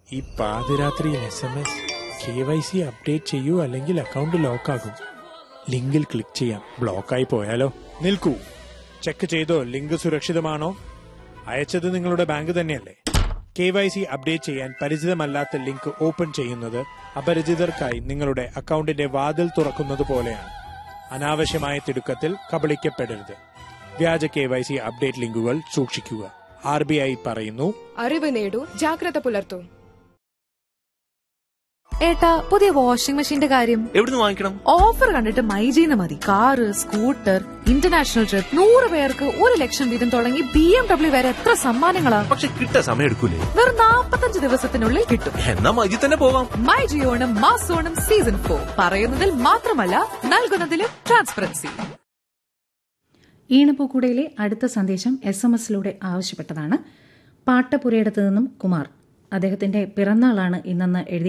ഈ പാതിരാത്രിയിൽ SMS KYC update ചെയ്യൂ, അല്ലെങ്കിൽ അക്കൗണ്ട് ലോക്കാകും. ലിങ്കിൽ ക്ലിക്ക് ചെയ്യാം. ബ്ലോക്കായി പോയാലോ? നിൽക്കൂ, ചെക്ക് ചെയ്തോ ലിങ്ക് സുരക്ഷിതമാണോ? അയച്ചത് നിങ്ങളുടെ ബാങ്ക് തന്നെയല്ലേ? KYC അപ്ഡേറ്റ് ചെയ്യാൻ പരിചിതമല്ലാത്ത ലിങ്ക് ഓപ്പൺ ചെയ്യുന്നത് അപരിചിതർക്കായി നിങ്ങളുടെ അക്കൗണ്ടിന്റെ വാതിൽ തുറക്കുന്നത് പോലെയാണ്. അനാവശ്യമായ തിടുക്കത്തിൽ കബളിക്കപ്പെടരുത്. വ്യാജ KYC അപ്ഡേറ്റ് ലിങ്കുകൾ സൂക്ഷിക്കുക. RBI പറയുന്നു, അറിവ് നേടൂ, ജാഗ്രത പുലർത്തൂ. ഏട്ടാ, പുതിയ വാഷിംഗ് മെഷീന്റെ കാര്യം എവിടുന്ന് വാങ്ങിക്കണം? ഓഫർ കണ്ടിട്ട് മൈജീന്ന് മതി. കാറ്, സ്കൂട്ടർ, ഇന്റർനാഷണൽ ട്രിപ്പ്, 100 പേർക്ക് 1 ലക്ഷം വീതം തുടങ്ങി BMW വരെ എത്ര സമ്മാനങ്ങളാ. പക്ഷെ കിട്ടാൻ സമയം എടുക്കൂലേ? വെറും 45 ദിവസത്തിനുള്ളിൽ കിട്ടും. എന്നാ മൈജി തന്നെ പോവാം. മൈജി ഓണം മാസോണം സീസൺ 4 പറയുന്നതിൽ മാത്രമല്ല, നൽകുന്നതിലും ട്രാൻസ്പെറൻസി. ഈണപ്പൂക്കൂടയിലെ അടുത്ത സന്ദേശം SMS-ലൂടെ ആവശ്യപ്പെട്ടതാണ്. പാട്ടപുരയിടത്തു നിന്നും കുമാർ. അദ്ദേഹത്തിന്റെ പിറന്നാളാണ് ഇന്നെന്ന് എഴുതി